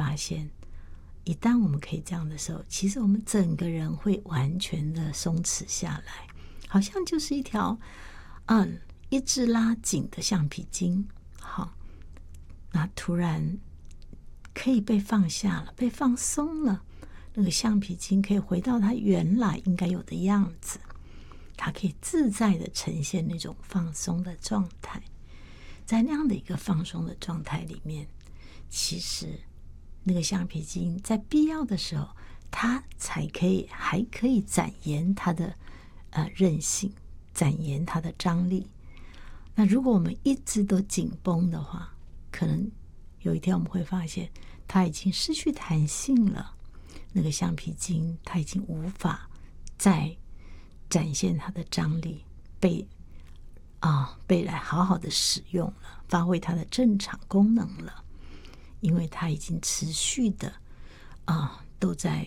发现，一旦我们可以这样的时候，其实我们整个人会完全的松弛下来，好像就是一条一直拉紧的橡皮筋。好，那突然可以被放下了，被放松了，那个橡皮筋可以回到它原来应该有的样子，它可以自在的呈现那种放松的状态。在那样的一个放松的状态里面，其实那个橡皮筋在必要的时候，它还可以展延它的韧性，展延它的张力。那如果我们一直都紧绷的话，可能有一天我们会发现它已经失去弹性了，那个橡皮筋它已经无法再展现它的张力，被来好好的使用了，发挥它的正常功能了，因为它已经持续的都在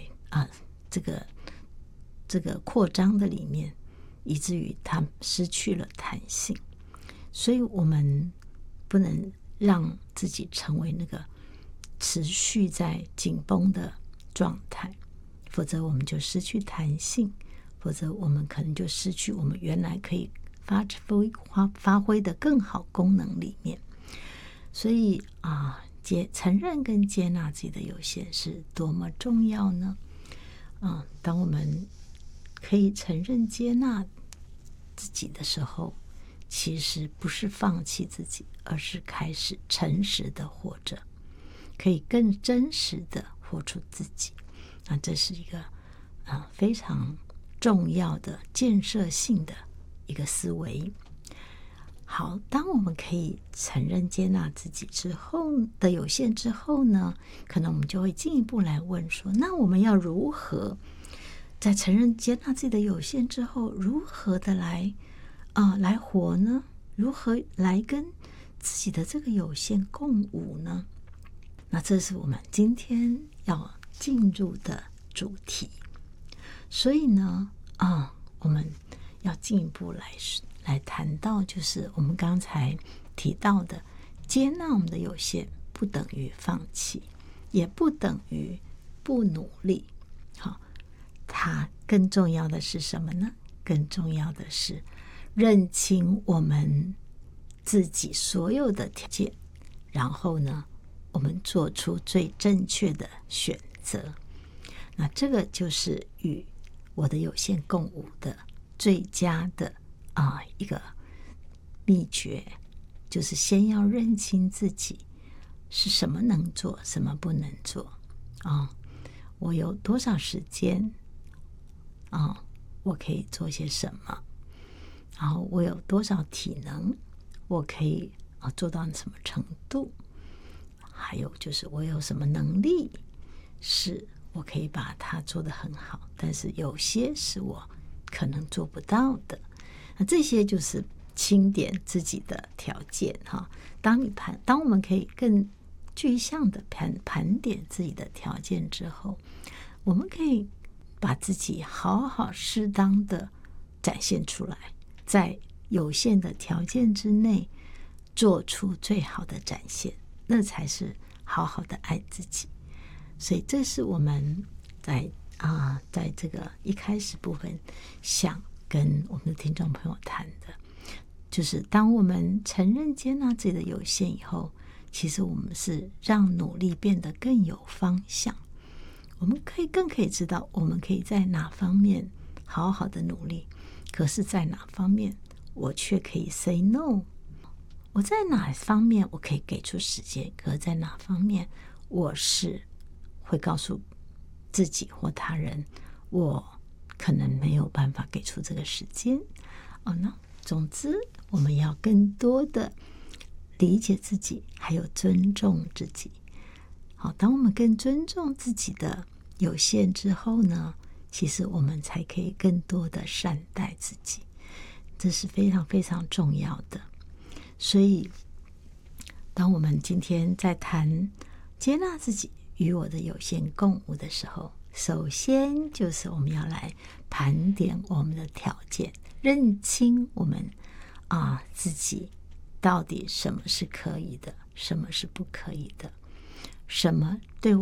这个扩张的里面，以至于它失去了弹性。所以我们不能让自己成为那个持续在紧绷的状态，否则我们就失去弹性，否则我们可能就失去我们原来可以发挥的更好功能里面。所以承认跟接纳自己的有限是多么重要呢？当我们可以承认接纳自己的时候，其实不是放弃自己，而是开始诚实的活着，可以更真实的活出自己。那这是一个非常重要的建设性的一个思维。好，当我们可以承认接纳自己之后的有限之后呢，可能我们就会进一步来问说，那我们要如何在承认接纳自己的有限之后，如何的来活呢？如何来跟自己的这个有限共舞呢？那这是我们今天要进入的主题。所以呢我们要进一步来谈到，就是我们刚才提到的，接纳我们的有限不等于放弃，也不等于不努力。好，它更重要的是什么呢？更重要的是认清我们自己所有的条件，然后呢，我们做出最正确的选择。那这个就是与我的有限共舞的最佳的一个秘诀，就是先要认清自己是什么能做，什么不能做我有多少时间我可以做些什么，然后我有多少体能，我可以做到什么程度，还有就是我有什么能力是我可以把它做得很好，但是有些是我可能做不到的。那这些就是清点自己的条件当我们可以更具象的盘点自己的条件之后，我们可以把自己好好适当的展现出来，在有限的条件之内做出最好的展现，那才是好好的爱自己。所以这是我们在这个一开始部分想跟我们的听众朋友谈的，就是当我们承认接纳自己的有限以后，其实我们是让努力变得更有方向。我们更可以知道我们可以在哪方面好好的努力，可是在哪方面我却可以 say no， 我在哪方面我可以给出时间，可是在哪方面我是会告诉自己或他人我可能没有办法给出这个时间那总之我们要更多的理解自己，还有尊重自己。好，当我们更尊重自己的有限之后呢，其实我们才可以更多的善待自己，这是非常非常重要的。所以当我们今天在谈接纳自己与我的有限共舞的时候，首先就是我们要来盘点我们的条件，认清我们自己到底什么是可以的，什么是不可以的，什么对